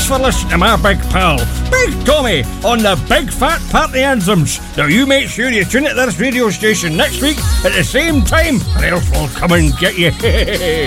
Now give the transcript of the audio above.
for listening to my big pal, Big Tommy, on the Big Fat Party Anthems. Now you make sure you tune into this radio station next week at the same time, or else we'll come and get you.